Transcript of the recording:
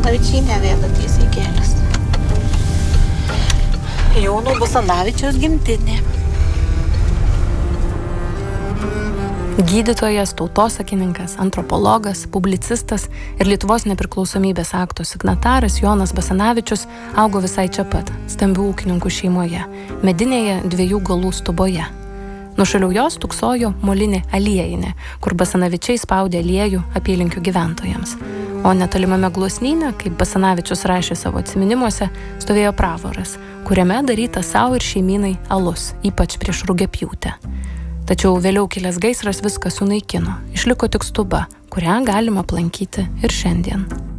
Basanavičinė vėda tiesiai kelias. Jono Basanavičiaus gimtinė. Gydytojas, tautosakininkas, antropologas, publicistas ir Lietuvos nepriklausomybės akto signataras Jonas Basanavičius augo visai čia pat, stambių ūkininkų šeimoje, medinėje 2 galų stuboje. Nušaliau jos tuksojo molinė aliejinė, kur Basanavičiai spaudė aliejų apylinkių gyventojams. O netolimame Gluosnyne, kaip Basanavičius rašė savo atsiminimuose, stovėjo pravoras, kuriame daryta savo ir šeimynai alus, ypač prieš rugiapjūtę. Tačiau vėliau kilęs gaisras viską sunaikino, išliko tik stuba, kurią galima aplankyti ir šiandien.